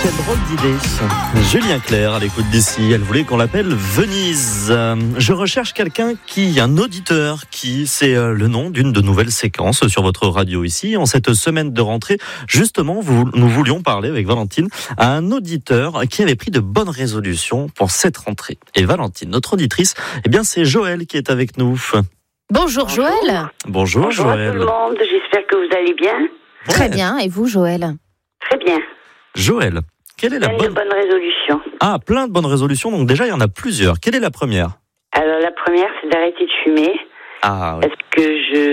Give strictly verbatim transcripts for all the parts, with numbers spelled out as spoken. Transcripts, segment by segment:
quelle drôle d'idée. Julien Clerc à l'écoute d'ici, elle voulait qu'on l'appelle Venise. Je recherche quelqu'un qui, un auditeur qui, c'est le nom d'une de nouvelles séquences sur votre radio ici. En cette semaine de rentrée, justement, vous, nous voulions parler avec Valentine à un auditeur qui avait pris de bonnes résolutions pour cette rentrée. Et Valentine, notre auditrice, eh bien c'est Joël qui est avec nous. Bonjour, Bonjour. Joël. Bonjour, Bonjour Joël. à tout le monde, j'espère que vous allez bien. Ouais. Très bien, et vous Joël? Très bien. Joël, quelle est la plein bonne... de bonnes résolutions. Ah, plein de bonnes résolutions, donc déjà il y en a plusieurs. Quelle est la première? Alors la première, c'est d'arrêter de fumer. Ah oui. Parce que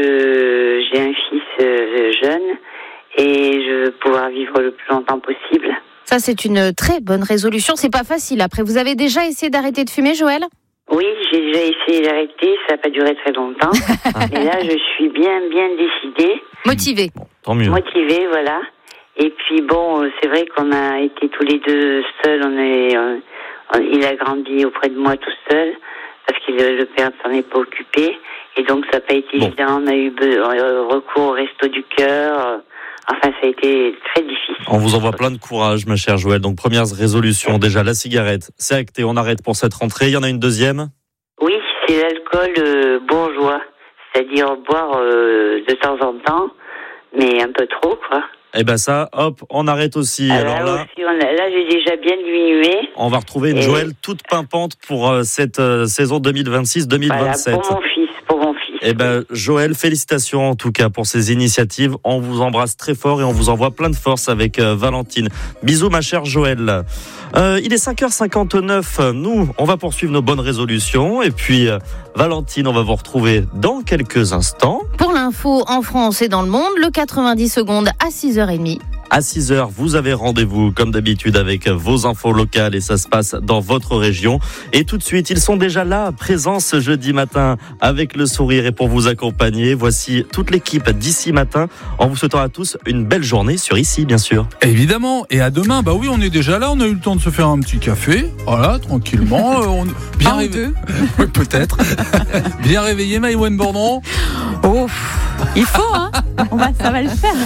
je j'ai un fils euh, jeune et je veux pouvoir vivre le plus longtemps possible. Ça, c'est une très bonne résolution. C'est pas facile. Après, vous avez déjà essayé d'arrêter de fumer, Joël? Oui, j'ai déjà essayé d'arrêter, ça n'a pas duré très longtemps. Mais là, je suis bien, bien décidée. Motivée. Bon, tant mieux. Motivée, voilà. Et puis bon, c'est vrai qu'on a été tous les deux seuls. On est, on, on, il a grandi auprès de moi tout seul parce que le père ne s'en est pas occupé. Et donc, ça n'a pas été bon. évident. On a eu recours au resto du cœur. Enfin, ça a été très difficile. On vous envoie plein de courage, ma chère Joël. Donc, première résolution, déjà, la cigarette, c'est acté, on arrête pour cette rentrée. Il y en a une deuxième? Oui, c'est l'alcool euh, bourgeois. C'est-à-dire boire euh, de temps en temps, mais un peu trop, quoi. Eh ben ça, hop, on arrête aussi. Ah, Alors là, là, aussi, on a, là, j'ai déjà bien diminué. on va retrouver une Et... Joël toute pimpante pour euh, cette euh, saison deux mille vingt-six deux mille vingt-sept. Voilà, pour mon fils, pour mon fils. Eh ben, Joël, félicitations en tout cas pour ces initiatives. On vous embrasse très fort et on vous envoie plein de force avec euh, Valentine. Bisous, ma chère Joël. Euh, il est cinq heures cinquante-neuf. Nous, on va poursuivre nos bonnes résolutions. Et puis, euh, Valentine, on va vous retrouver dans quelques instants. Pour l'info en France et dans le monde, le quatre-vingt-dix secondes à six heures trente. À six heures, vous avez rendez-vous, comme d'habitude, avec vos infos locales et ça se passe dans votre région. Et tout de suite, ils sont déjà là, présents ce jeudi matin, avec le sourire et pour vous accompagner. Voici toute l'équipe d'Ici Matin, en vous souhaitant à tous une belle journée sur Ici, bien sûr. Évidemment, et à demain. Bah oui, on est déjà là, on a eu le temps de se faire un petit café, voilà, tranquillement. on... Bien un réve... ou deux Oui, peut-être. Bien réveillé, Maïwen Bordron. Oh, il faut, hein. On va, ça va le faire.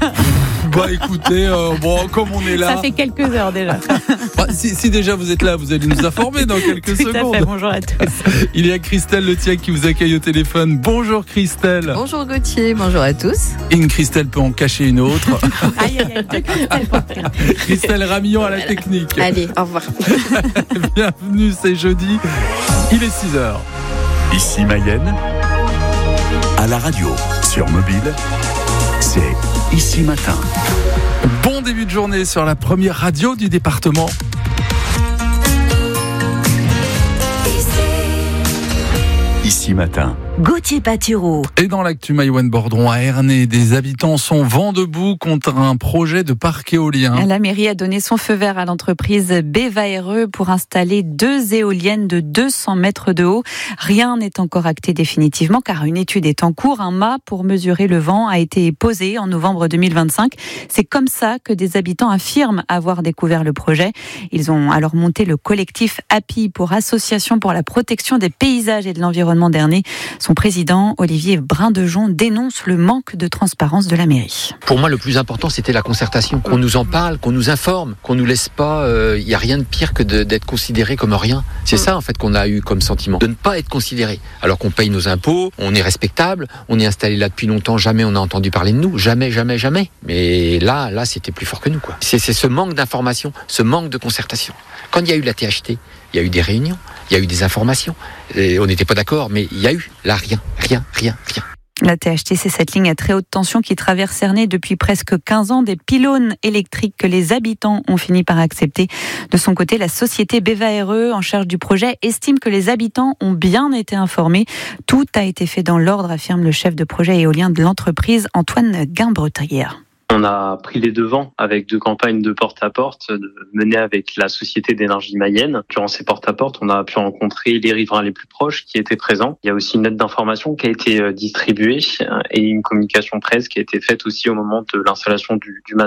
Bah écoutez, euh, bon, comme on est là... Ça fait quelques heures déjà. Bah, si, si déjà vous êtes là, vous allez nous informer dans quelques Tout secondes. à fait, bonjour à tous. Il y a Christelle Letiec qui vous accueille au téléphone. Bonjour Christelle. Bonjour Gauthier, bonjour à tous. Une Christelle peut en cacher une autre. Aïe, aïe, aïe, deux Christelle pour faire. Christelle Ramillon à la technique. Allez, au revoir. Bienvenue, c'est jeudi. Il est six heures. Ici Mayenne, à la radio, sur mobile, c'est Ici Matin. Bon début de journée sur la première radio du département. Ici Matin. Gauthier Patureau. Et dans l'actu Maïwen Bordron à Ernée, des habitants sont vent debout contre un projet de parc éolien. La mairie a donné son feu vert à l'entreprise B V A R E pour installer deux éoliennes de deux cents mètres de haut. Rien n'est encore acté définitivement car une étude est en cours. Un mât pour mesurer le vent a été posé en novembre deux mille vingt-cinq. C'est comme ça que des habitants affirment avoir découvert le projet. Ils ont alors monté le collectif A P I pour Association pour la protection des paysages et de l'environnement d'Ernée. Son président, Olivier Brindejon, dénonce le manque de transparence de la mairie. Pour moi, le plus important, c'était la concertation. Qu'on nous en parle, qu'on nous informe, qu'on nous laisse pas... Il euh, n'y a rien de pire que de, d'être considéré comme rien. C'est ça, en fait, qu'on a eu comme sentiment. De ne pas être considéré. Alors qu'on paye nos impôts, on est respectable, on est installé là depuis longtemps, jamais on a entendu parler de nous. Jamais, jamais, jamais. Mais là, là, c'était plus fort que nous, quoi. C'est, c'est ce manque d'information, ce manque de concertation. Quand il y a eu la T H T, il y a eu des réunions, il y a eu des informations. Et on n'était pas d'accord, mais il y a eu, là, rien, rien, rien, rien. La T H T, c'est cette ligne à très haute tension qui traverse Ernée depuis presque quinze ans, des pylônes électriques que les habitants ont fini par accepter. De son côté, la société B V A R E, en charge du projet, estime que les habitants ont bien été informés. Tout a été fait dans l'ordre, affirme le chef de projet éolien de l'entreprise, Antoine Guimbretrière. On a pris les devants avec deux campagnes de porte-à-porte menées avec la Société d'énergie Mayenne. Durant ces porte-à-porte, on a pu rencontrer les riverains les plus proches qui étaient présents. Il y a aussi une lettre d'information qui a été distribuée et une communication presse qui a été faite aussi au moment de l'installation du, du